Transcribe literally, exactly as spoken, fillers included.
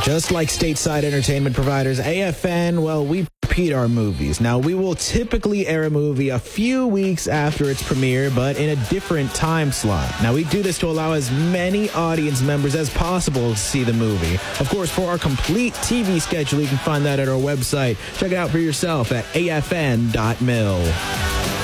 Just like stateside entertainment providers, A F N, well, we repeat our movies. Now, we will typically air a movie a few weeks after its premiere, but in a different time slot. Now, we do this to allow as many audience members as possible to see the movie. Of course, for our complete T V schedule, you can find that at our website. Check it out for yourself at A F N dot mil.